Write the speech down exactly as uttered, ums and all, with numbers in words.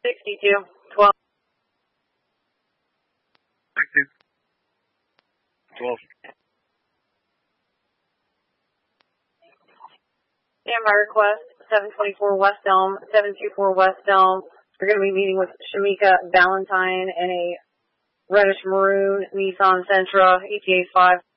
sixty-two, twelve. sixty-two, twelve. Standby request, seven twenty-four West Elm, seven two four West Elm. We're going to be meeting with Shamika Valentine in a reddish maroon Nissan Sentra, E T A five.